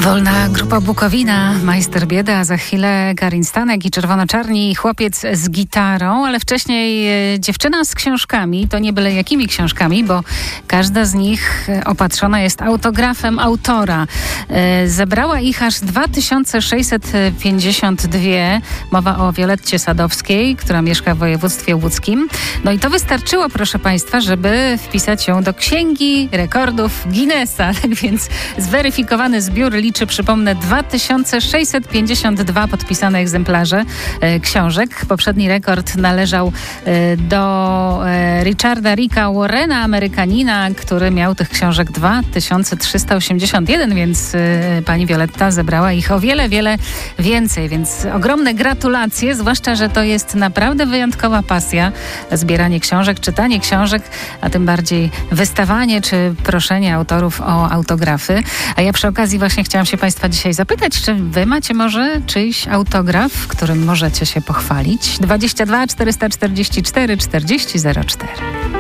Wolna Grupa Bukowina, Majster Bieda, a za chwilę Karin Stanek i Czerwono-Czarni, chłopiec z gitarą, ale wcześniej dziewczyna z książkami, to nie byle jakimi książkami, bo każda z nich opatrzona jest autografem autora. Zebrała ich aż 2652. Mowa o Violetcie Sadowskiej, która mieszka w województwie łódzkim. No i to wystarczyło, proszę Państwa, żeby wpisać ją do Księgi Rekordów Guinnessa. Tak więc zweryfikowany zbiór liczy, przypomnę, 2652 podpisane egzemplarze książek. Poprzedni rekord należał do Richarda Ricka Warrena, Amerykanina, który miał tych książek 2381, więc pani Violetta zebrała ich o wiele, wiele więcej. Więc ogromne gratulacje, zwłaszcza, że to jest naprawdę wyjątkowa pasja. Zbieranie książek, czytanie książek, a tym bardziej wystawanie czy proszenie autorów o autografy. A ja przy okazji właśnie chciałam się Państwa dzisiaj zapytać, czy Wy macie może czyjś autograf, którym możecie się pochwalić? 22 444 40 04.